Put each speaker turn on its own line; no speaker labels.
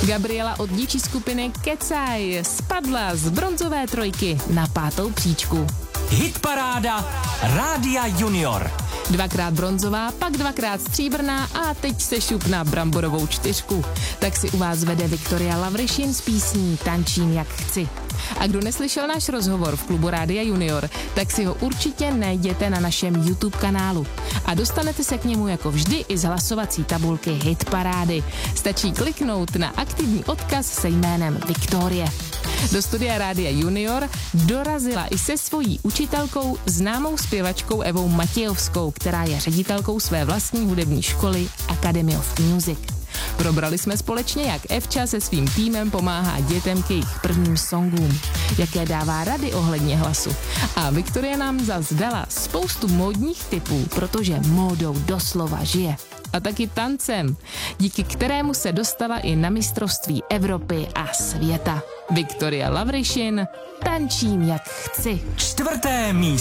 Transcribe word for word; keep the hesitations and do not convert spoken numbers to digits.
Gabriela od dívčí skupiny Kecaj spadla z bronzové trojky na pátou příčku.
Hitparáda Rádia Junior.
Dvakrát bronzová, pak dvakrát stříbrná a teď se šup na bramborovou čtyřku. Tak si u vás vede Viktoria Lavrišin s písní Tančím jak chci. A kdo neslyšel náš rozhovor v klubu Rádia Junior, tak si ho určitě najděte na našem YouTube kanálu. A dostanete se k němu jako vždy i z hlasovací tabulky Hitparády. Stačí kliknout na aktivní odkaz se jménem Viktorie. Do studia Rádia Junior dorazila i se svojí učitelkou, známou zpěvačkou Evou Matějovskou, která je ředitelkou své vlastní hudební školy Academy of Music. Probrali jsme společně, jak Evča se svým týmem pomáhá dětem k jejich prvním songům, jaké dává rady ohledně hlasu. A Viktoria nám zas dala spoustu módních tipů, protože módou doslova žije. A taky tancem, díky kterému se dostala i na mistrovství Evropy a světa. Viktoria Lavrišin, Tančím jak chci.
Čtvrté místo.